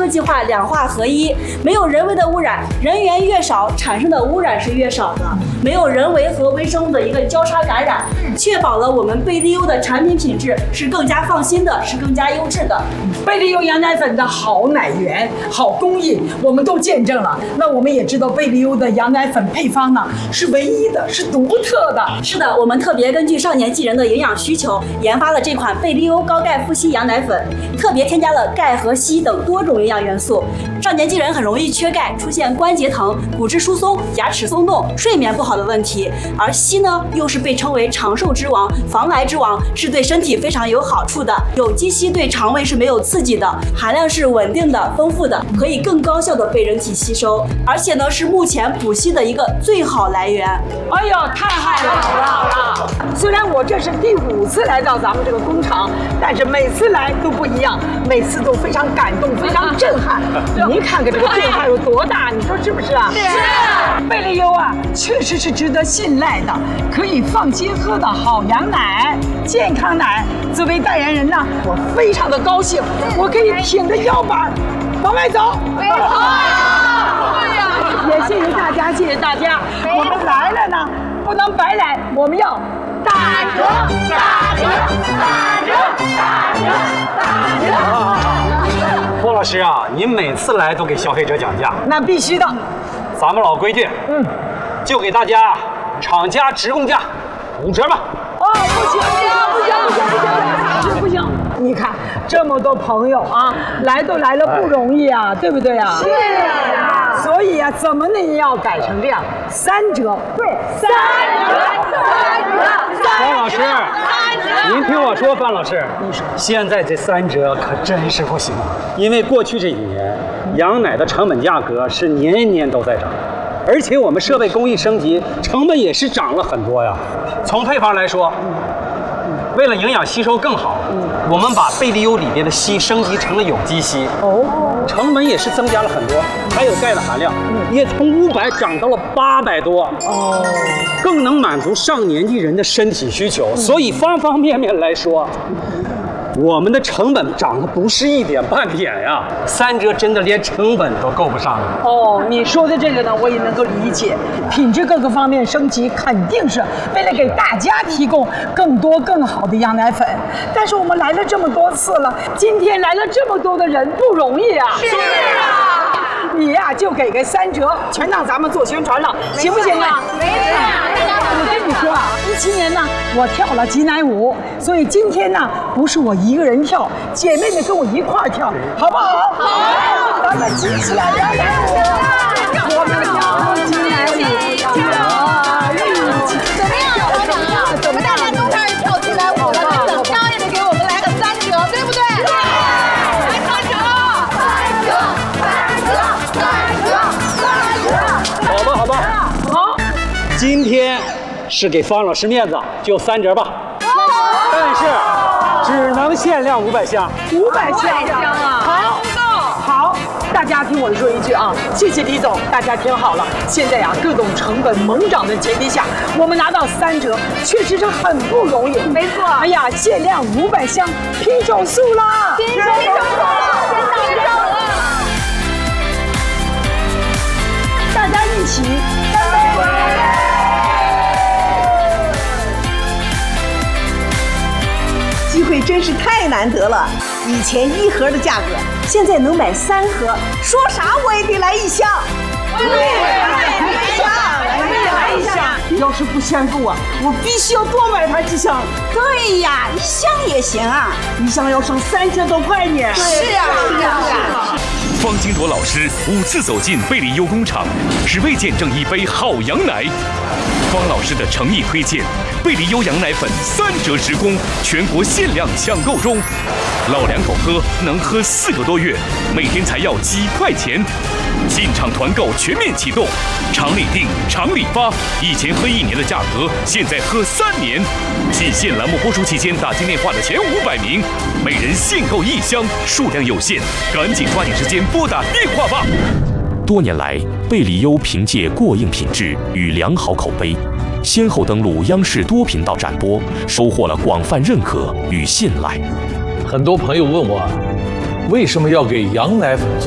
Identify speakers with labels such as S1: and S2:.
S1: 科技化两化合一，没有人为的污染，人员越少，产生的污染是越少的，没有人为和微生物的一个交叉感染，确保了我们贝利优的产品品质是更加放心的，是更加优质的。
S2: 贝利优羊奶粉的好奶源、好工艺，我们都见证了。那我们也知道贝利优的羊奶粉配方呢是唯一的，是独特的。
S1: 是的，我们特别根据少年纪人的营养需求，研发了这款贝利优高钙富硒羊奶粉，特别添加了钙和硒等多种营养元素。少年纪人很容易缺钙，出现关节疼、骨质疏松、牙齿松动、睡眠不好的问题。而硒呢，又是被称为长寿之王、防癌之王，是对身体非常有好处的。有机硒对肠胃是没有刺激的，含量是稳定的、丰富的，可以更高效的被人体吸收，而且呢是目前补硒的一个最好来源。
S2: 哎呦，太好了！虽然我这是第5次来到咱们这个工厂，但是每次来都不一样，每次都非常感动，非常震撼。您看看这个变化有多大，你说是不是啊？
S3: 是。
S2: 贝利优啊，确实是值得信赖的，可以放心喝的好羊奶、健康奶。作为代言人呢，我非常的高兴，我可以挺着腰板往外走。也谢谢大家，谢谢大家。我们来了呢，不能白来，我们要打折，打折，打折，打折，打折。
S4: 郭老师啊，您每次来都给消费者讲价，
S2: 那必须的。
S4: 咱们老规矩，就给大家厂家直供价5折吧。
S2: 哦，不行！你看这么多朋友啊，来都来了不容易啊，对不对啊？
S3: 是啊。
S2: 所以啊，怎么呢也要改成这样，3折。对，3折。
S4: 方老师，您听我说，范老师，现在这3折可真是不行，因为过去这几年，羊奶的成本价格是年年都在涨。而且我们设备工艺升级，成本也是涨了很多呀。从配方来说，为了营养吸收更好，我们把贝利优里边的硒升级成了有机硒，成本也是增加了很多。还有钙的含量，也从500涨到了800多，更能满足上年纪人的身体需求。所以方方面面来说，我们的成本涨的不是一点半点呀，3折真的连成本都够不上了。
S2: 哦，你说的这个呢，我也能够理解，品质各个方面升级，肯定是为了给大家提供更多更好的羊奶粉。但是我们来了这么多次了，今天来了这么多的人，不容易啊。
S3: 是啊。
S2: 你呀，就给个3折，全当咱们做宣传了，行不行啊？
S3: 没事。
S2: 我跟你说啊，17年呢，我跳了挤奶舞，所以今天呢，不是我一个人跳，姐妹们跟我一块儿跳，好不好？好，咱们挤起来跳奶舞，我们跳挤奶舞，
S3: 怎么样，老板啊？我们大家都开始跳挤奶舞了，那怎么着也得给我们来个3折，对不对？来3折
S4: 好吧。好，今天是给方老师面子，就3折吧。但是只能限量500箱。
S2: 500箱啊！好，大家听我说一句啊，谢谢李总，大家听好了。现在呀，各种成本猛涨的前提下，我们拿到3折，确实是很不容易。
S3: 没错。
S2: 哎呀，限量500箱，拼手速啦！
S3: 拼手速了！
S2: 大家一起干杯！
S5: 机会真是太难得了，以前1盒的价格，现在能买3盒，说啥我也得来1箱。
S3: 我也来一箱。
S5: 要是不嫌够啊，我必须要多买它几箱。对呀，1箱也行啊，1箱要省3000多块呢。
S3: 是啊。
S6: 方金铎老师5次走进贝利优工厂，只为见证一杯好羊奶。方老师的诚意推荐，贝利优羊奶粉3折直供，全国限量抢购中。老两口喝能喝4个多月，每天才要几块钱。进场团购全面启动，厂里订，厂里发。以前喝1年的价格，现在喝3年。仅限栏目播出期间打进电话的前500名，每人限购1箱，数量有限，赶紧抓紧时间拨打电话吧。多年来，贝利优凭借过硬品质与良好口碑，先后登陆央视多频道展播，收获了广泛认可与信赖。
S7: 很多朋友问我，为什么要给羊奶粉做